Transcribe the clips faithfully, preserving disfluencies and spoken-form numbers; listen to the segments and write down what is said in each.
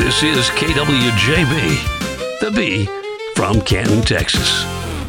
This is K W J B, the B from Canton, Texas.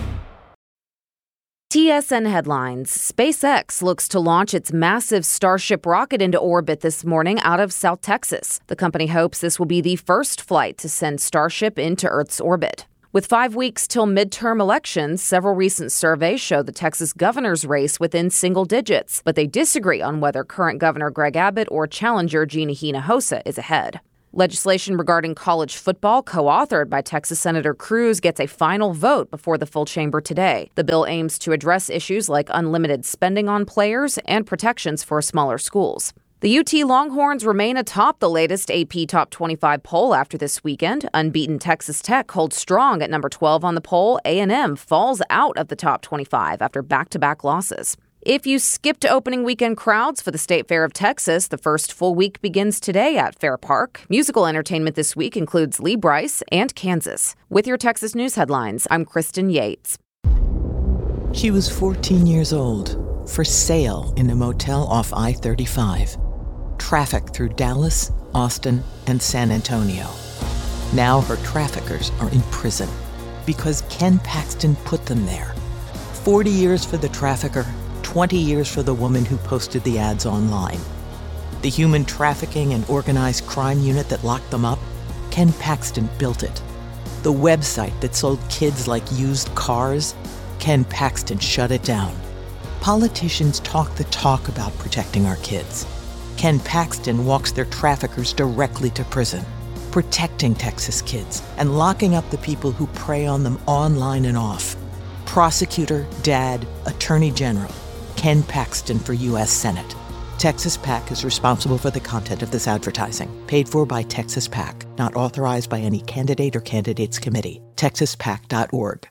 T S N headlines. SpaceX looks to launch its massive Starship rocket into orbit this morning out of South Texas. The company hopes this will be the first flight to send Starship into Earth's orbit. With five weeks till midterm elections, several recent surveys show the Texas governor's race within single digits, but they disagree on whether current Governor Greg Abbott or challenger Gina Hinojosa is ahead. Legislation regarding college football, co-authored by Texas Senator Cruz, gets a final vote before the full chamber today. The bill aims to address issues like unlimited spending on players and protections for smaller schools. The U T Longhorns remain atop the latest A P Top twenty-five poll after this weekend. Unbeaten Texas Tech holds strong at number twelve on the poll. A and M falls out of the top twenty-five after back-to-back losses. If you skipped opening weekend crowds for the State Fair of Texas, the first full week begins today at Fair Park. Musical entertainment this week includes Lee Brice and Kansas. With your Texas News headlines, I'm Kristen Yates. She was fourteen years old, for sale in a motel off I thirty-five. Traffic through Dallas, Austin, and San Antonio. Now her traffickers are in prison because Ken Paxton put them there. forty years for the trafficker, twenty years for the woman who posted the ads online. The human trafficking and organized crime unit that locked them up, Ken Paxton built it. The website that sold kids like used cars, Ken Paxton shut it down. Politicians talk the talk about protecting our kids. Ken Paxton walks their traffickers directly to prison, protecting Texas kids and locking up the people who prey on them online and off. Prosecutor, dad, attorney general, Ken Paxton for U S Senate. Texas PAC is responsible for the content of this advertising. Paid for by Texas PAC. Not authorized by any candidate or candidates committee. texas pac dot org.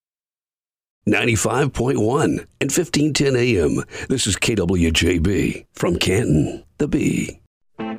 ninety-five point one and fifteen ten A M. This is K W J B from Canton, the B.